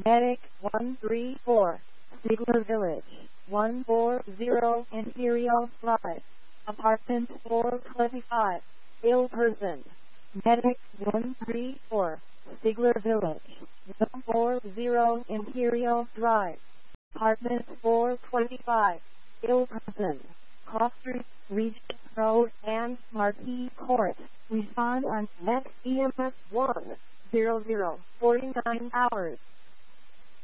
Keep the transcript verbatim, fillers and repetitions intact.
Medic one three four, Stigler Village, one four zero Imperial Drive, Apartment four twenty-five, ill person. Medic one three four, Stigler Village, one four zero Imperial Drive, Apartment four twenty-five, ill person. Cross Street, Regent Road, and Marquis Court. Respond on next E M S one zero zero forty-nine hours.